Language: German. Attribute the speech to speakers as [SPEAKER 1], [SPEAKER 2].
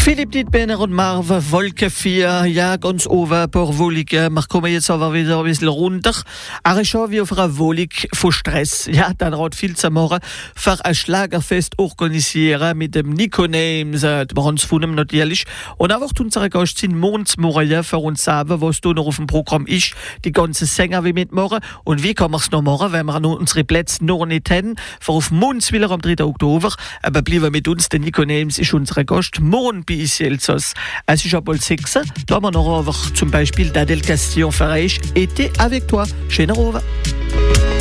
[SPEAKER 1] Philipp Dietbener und Marve, Wolke 4, ja, ganz oben, paar Wolken. Wir kommen jetzt aber wieder ein bisschen runter. Aber schon wie auf einer Wolig von Stress. Ja, dann hat viel zu machen, für ein Schlagerfest organisieren mit dem Nico Names, wir haben es von ihm natürlich. Und auch unsere Gäste sind morgen für uns sagen, was da noch auf dem Programm ist. Die ganzen Sänger wie mitmachen. Und wie kann man es noch machen, wenn wir noch unsere Plätze noch nicht haben. Für auf Mundswiller am 3. Oktober. Aber bleiben mit uns, der Nico Names ist unser Gast. Morgen bei Elsass. Es ist ab 6. Da haben wir noch zum Beispiel Dadel Castillon für euch. Été avec toi. Schöner Abend.